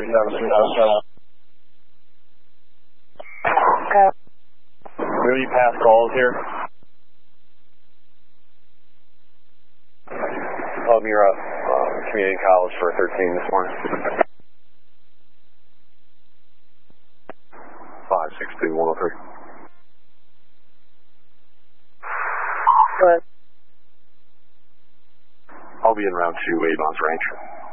Will you pass calls here? You're up community college for 13 this morning. 562-103. Good. I'll be in round 2, Avon's Ranch.